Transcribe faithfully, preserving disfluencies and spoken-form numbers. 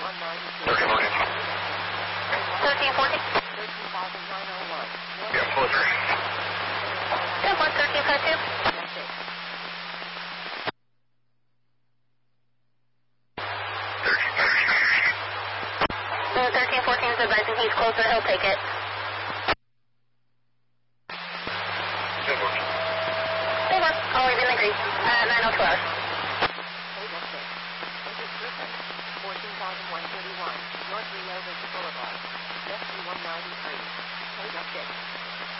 thirteen fourteen. thirteen fourteen? Yeah, closer. Yeah, one thirteen five two. thirteen fourteen is advising he's closer, he'll take it. Good work. Good work. I'll leave in the grease. Uh, nine oh two hours.